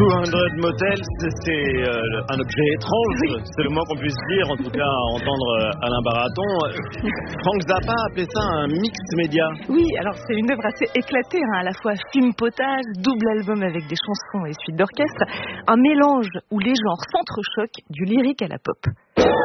200 Motels, c'est un objet étrange, c'est le moins qu'on puisse dire, en tout cas à entendre Alain Baraton. Frank Zappa appelait ça un mix média. Oui, alors c'est une œuvre assez éclatée, à la fois film potage, double album avec des chansons et suites d'orchestre, un mélange où les genres s'entrechoquent du lyrique à la pop.